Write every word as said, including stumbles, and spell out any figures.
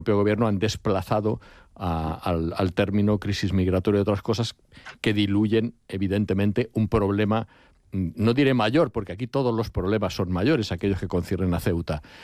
propio gobierno han desplazado a, al, al término crisis migratoria y otras cosas que diluyen, evidentemente, un problema, no diré mayor, porque aquí todos los problemas son mayores, aquellos que conciernen a Ceuta,